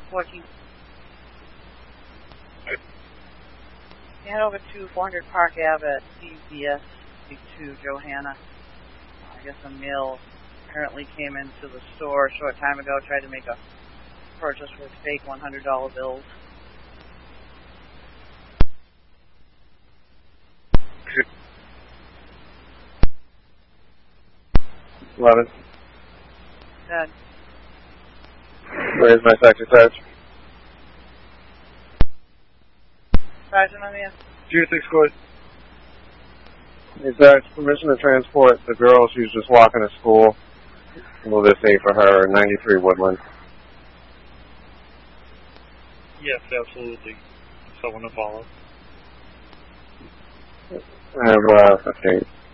14. Head over to 400 Park Ave at CVS 2 Johanna. I guess a male apparently came into the store a short time ago, tried to make a purchase with fake $100 bills. 11. Good. Where's my sector, Sarge? Sergeant, I'm here. 2-6 squad. Hey, Sarge, permission to transport the girl. She's just walking to school. Will this say for her, 93 Woodland? Yes, absolutely. Someone to follow. Okay.